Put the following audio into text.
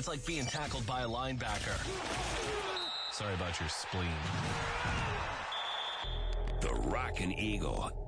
It's like being tackled by a linebacker. Sorry about your spleen. The Rockin' Eagle